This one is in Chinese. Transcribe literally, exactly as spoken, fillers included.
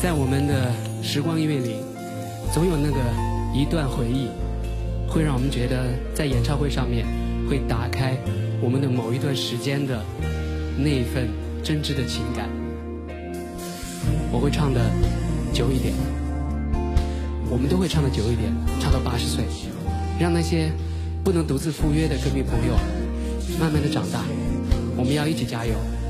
在我们的时光音乐里，总有那个一段回忆，会让我们觉得在演唱会上面会打开我们的某一段时间的那一份真挚的情感。我会唱的久一点，我们都会唱的久一点，唱到八十岁，让那些不能独自赴约的歌迷朋友慢慢的长大，我们要一起加油。